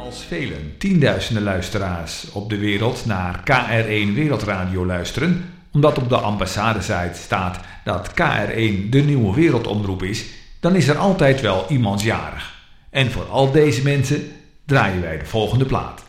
Als velen tienduizenden luisteraars op de wereld naar KR1 Wereldradio luisteren, omdat op de ambassade-site staat dat KR1 de nieuwe wereldomroep is, dan is er altijd wel iemand jarig. En voor al deze mensen draaien wij de volgende plaat.